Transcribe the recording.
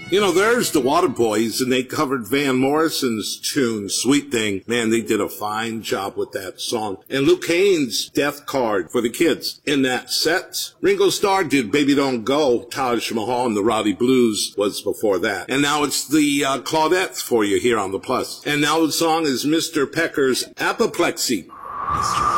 You know, there's the Waterboys, and they covered Van Morrison's tune, Sweet Thing. Man, they did a fine job with that song. And Luke Haines' Death Card for the Kids. In that set, Ringo Starr did Baby Don't Go. Taj Mahal and the Rowdy Blues was before that. And now it's the Claudettes for you here on the Plus. And now the song is Mr. Pecker's Apoplexy.